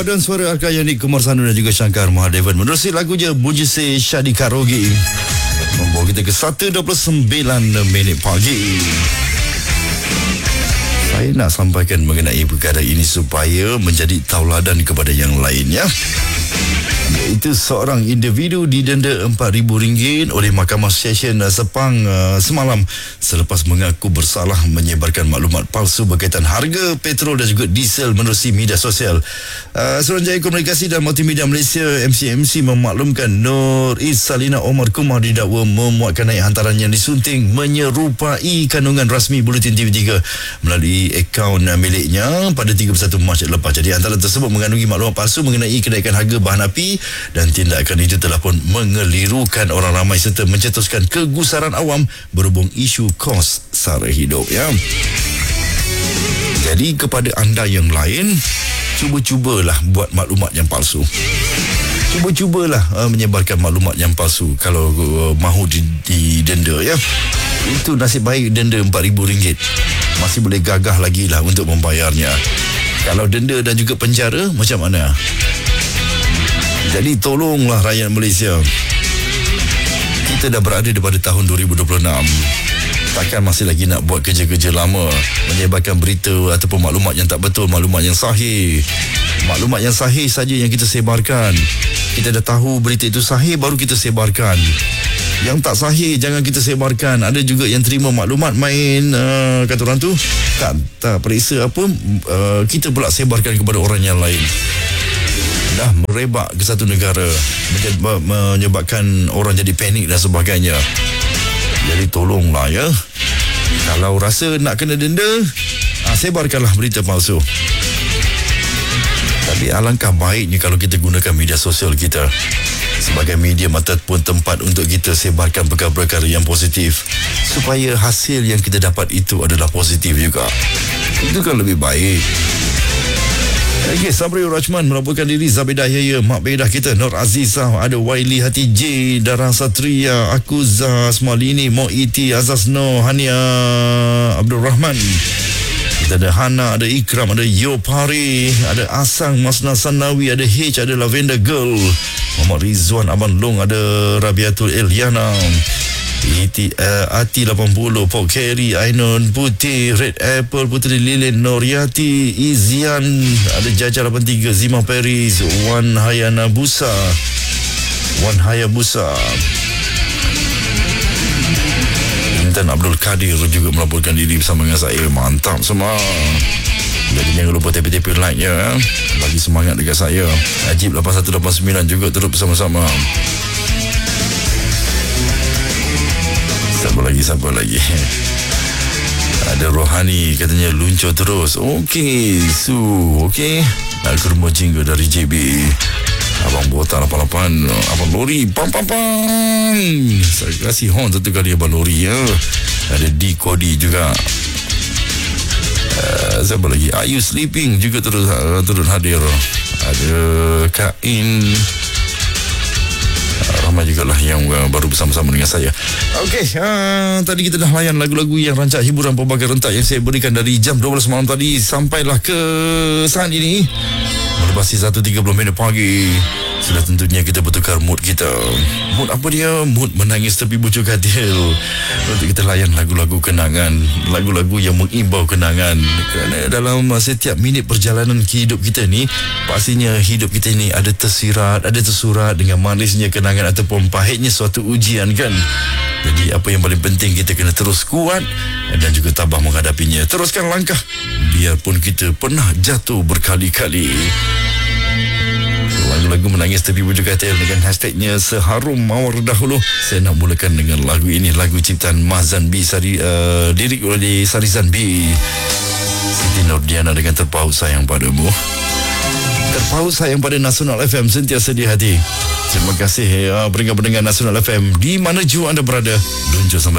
Paduan suara Arka Yani Kumar Sanu dan juga Shankar Mahadevan menerusi lagunya Bujise Shadi Karogi membawa kita ke 1:29 minit pagi. Saya nak sampaikan mengenai perkara ini supaya menjadi tauladan kepada yang lain, ya. Iaitu seorang individu didenda RM4,000 oleh Mahkamah Session Sepang semalam selepas mengaku bersalah menyebarkan maklumat palsu berkaitan harga petrol dan juga diesel menerusi media sosial. Suruhanjaya Komunikasi dan Multimedia Malaysia MCMC memaklumkan Nur Salina Omar Kumar didakwa memuatkan naik hantaran yang disunting menyerupai kandungan rasmi Buletin TV3 melalui akaun miliknya pada 31 Mac lepas. Jadi hantaran tersebut mengandungi maklumat palsu mengenai kenaikan harga bahan api dan tindakan itu telah pun mengelirukan orang ramai serta mencetuskan kegusaran awam berhubung isu kos sara hidup, ya. Jadi kepada anda yang lain, cubalah buat maklumat yang palsu. Cubalah menyebarkan maklumat yang palsu kalau mahu didenda, ya. Itu nasib baik denda RM4,000. Masih boleh gagah lagi lah untuk membayarnya. Kalau denda dan juga penjara, macam mana? Jadi tolonglah rakyat Malaysia. Kita dah berada daripada tahun 2026. Takkan masih lagi nak buat kerja-kerja lama, menyebarkan berita ataupun maklumat yang tak betul, maklumat yang sahih. Maklumat yang sahih saja yang kita sebarkan. Kita dah tahu berita itu sahih, baru kita sebarkan. Yang tak sahih jangan kita sebarkan. Ada juga yang terima maklumat main kata orang tu tak periksa apa, kita pula sebarkan kepada orang yang lain. Dah merebak ke satu negara, menyebabkan orang jadi panik dan sebagainya. Jadi tolonglah, ya. Kalau rasa nak kena denda, sebarkanlah berita palsu. Tapi alangkah baiknya kalau kita gunakan media sosial kita sebagai medium ataupun tempat untuk kita sebarkan perkara-perkara yang positif supaya hasil yang kita dapat itu adalah positif juga. Itu kan lebih baik. Okey, Sabri Rachman melaporkan diri, Zabidah Yaya, Mak Bedah kita, Nur Azizah, ada Waili Hati J, Dara Satria, Akuza, Smalini, Mo'iti, Azaz No, Hania Abdul Rahman. Kita ada Hana, ada Ikram, ada Yopari, ada Asang, Masna Sanawi, ada H, ada Lavender Girl, Muhammad Rizwan, Abang Long, ada Rabiatul Eliana, Ati 80, Pok Kerry, Ainon Putih, Red Apple, Puteri Lilin, Noriati, Izian, ada Jaja 83, Zima Paris, Wan Hayabusa, Intan Abdul Kadir juga melaporkan diri bersama dengan saya. Mantap semua. Jadi jangan lupa tepi-tepi like, ya. Bagi semangat dekat saya. Najib 8189 juga terus bersama-sama. Siapa lagi? Ada Rohani katanya luncur terus. Okey, okey. Nak ke rumah jingga dari JB. Abang Botak 88, Abang Lori, pam. Saya kasih horn satu kali Abang Lori, ya. Ada D Kodi juga. Siapa lagi? Are You Sleeping juga turun hadir. Ada Kain. Ramai juga lah yang baru bersama-sama dengan saya. Okey, tadi kita dah layan lagu-lagu yang rancak hiburan pelbagai rentak yang saya berikan dari jam 12 malam tadi sampailah ke saat ini. Melepasi 1:30 minit pagi. Sudah tentunya kita bertukar mood kita. Mood apa dia? Mood menangis tepi bucuk katil. Untuk kita layan lagu-lagu kenangan, lagu-lagu yang mengimbau kenangan. Kerana dalam setiap minit perjalanan hidup kita ni, pastinya hidup kita ni ada tersirat, ada tersurat dengan manisnya kenangan ataupun pahitnya suatu ujian, kan. Jadi apa yang paling penting, kita kena terus kuat dan juga tabah menghadapinya. Teruskan langkah biarpun kita pernah jatuh berkali-kali. Lagu-lagu menangis tepi bujuk katil dengan hashtagnya Seharum Mawar Dahulu. Saya nak mulakan dengan lagu ini, lagu ciptaan Mahzan B, lirik oleh Sarizan B. Siti Nordiana dengan Terpaut Sayang Padamu. Terpaut sayang pada Nasional FM, sentiasa di hati. Terima kasih pendengar-pendengar Nasional FM di mana jua anda berada. Luncur sampai